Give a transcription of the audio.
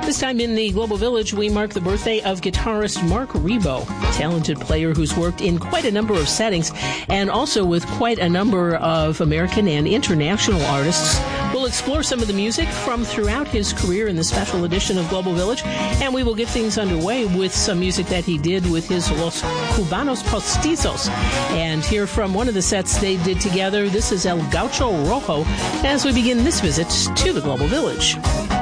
This time in the Global Village, we mark the birthday of guitarist Mark Ribot, a talented player who's worked in quite a number of settings and also with quite a number of American and international artists. We'll explore some of the music from throughout his career in the special edition of Global Village, and we will get things underway with some music that he did with his Los Cubanos Postizos. And hear from one of the sets they did together. This is El Gaucho Rojo as we begin this visit to the Global Village.